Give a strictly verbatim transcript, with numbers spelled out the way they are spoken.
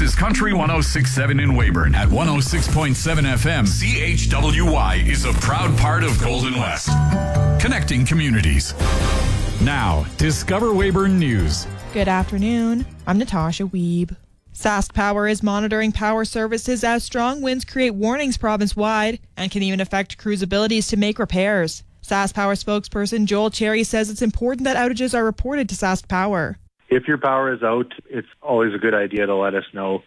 is Country one oh six point seven in Weyburn. At one oh six point seven F M, C H W Y is a proud part of Golden West. Connecting communities. Now, Discover Weyburn News. Good afternoon. I'm Natasha Wiebe. Sask Power is monitoring power services as strong winds create warnings province-wide and can even affect crews' abilities to make repairs. Sask Power spokesperson Joel Cherry says it's important that outages are reported to Sask Power. If your power is out, it's always a good idea to let us know.